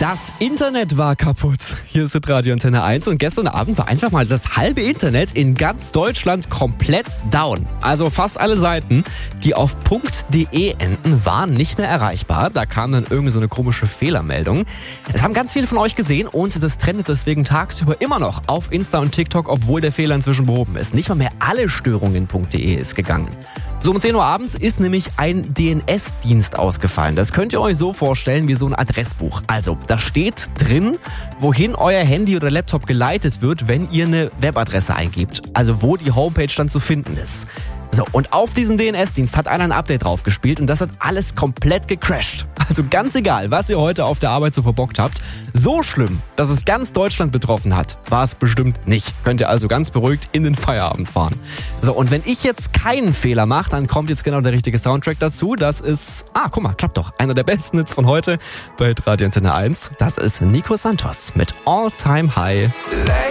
Das Internet war kaputt. Hier ist Radio Antenne 1 und gestern Abend war einfach mal das halbe Internet in ganz Deutschland komplett down. Also fast alle Seiten, die auf .de enden, waren nicht mehr erreichbar. Da kam dann irgendwie so eine komische Fehlermeldung. Es haben ganz viele von euch gesehen und das trendet deswegen tagsüber immer noch auf Insta und TikTok, obwohl der Fehler inzwischen behoben ist. Nicht mal mehr alle Störungen .de ist gegangen. So um 10 Uhr abends ist nämlich ein DNS-Dienst ausgefallen. Das könnt ihr euch so vorstellen wie so ein Adressbuch. Also da steht drin, wohin euer Handy oder Laptop geleitet wird, wenn ihr eine Webadresse eingibt. Also wo die Homepage dann zu finden ist. So, und auf diesen DNS-Dienst hat einer ein Update draufgespielt und das hat alles komplett gecrashed. Also ganz egal, was ihr heute auf der Arbeit so verbockt habt, so schlimm, dass es ganz Deutschland betroffen hat, war es bestimmt nicht. Könnt ihr also ganz beruhigt in den Feierabend fahren. So, und wenn ich jetzt keinen Fehler mache, dann kommt jetzt genau der richtige Soundtrack dazu. Das ist, guck mal, klappt doch, einer der besten Hits von heute bei Radio Antenne 1. Das ist Nico Santos mit All Time High.